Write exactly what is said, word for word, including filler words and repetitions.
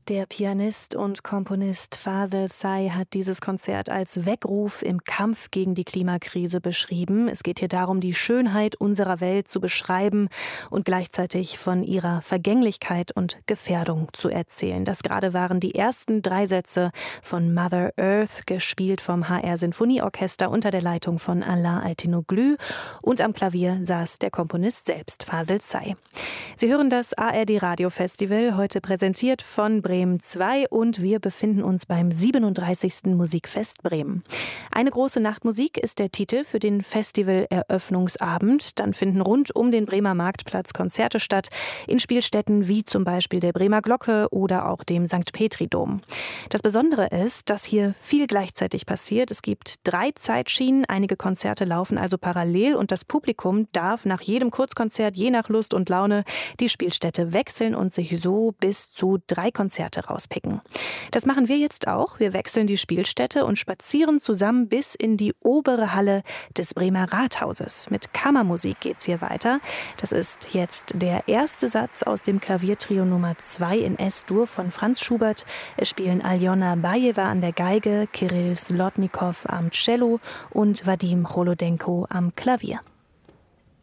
Der Pianist und Komponist Fasel Say hat dieses Konzert als Weckruf im Kampf gegen die Klimakrise beschrieben. Es geht hier darum, die Schönheit unserer Welt zu beschreiben und gleichzeitig von ihrer Vergänglichkeit und Gefährdung zu erzählen. Das gerade waren die ersten drei Sätze von Mother Earth, gespielt vom H R Sinfonieorchester unter der Leitung von Alain Altinoglu. Und am Klavier saß der Komponist selbst, Fasel Say. Sie hören das A R D Radio Festival, heute präsentiert von Bremen zwei, und wir befinden uns beim siebenunddreißigsten Musikfest Bremen. Eine große Nachtmusik ist der Titel für den Festival-Eröffnungsabend. Dann finden rund um den Bremer Marktplatz Konzerte statt, in Spielstätten wie zum Beispiel der Bremer Glocke oder auch dem Sankt Petri-Dom. Das Besondere ist, dass hier viel gleichzeitig passiert. Es gibt drei Zeitschienen, einige Konzerte laufen also parallel und das Publikum darf nach jedem Kurzkonzert je nach Lust und Laune die Spielstätte wechseln und sich so bis zu drei Konzerte rauspicken. Das machen wir jetzt auch. Wir wechseln die Spielstätte und spazieren zusammen bis in die obere Halle des Bremer Rathauses. Mit Kammermusik geht's hier weiter. Das ist jetzt der erste Satz aus dem Klaviertrio Nummer zwei in S-Dur von Franz Schubert. Es spielen Aljona Bajeva an der Geige, Kirill Slotnikow am Cello und Vadim Cholodenko am Klavier.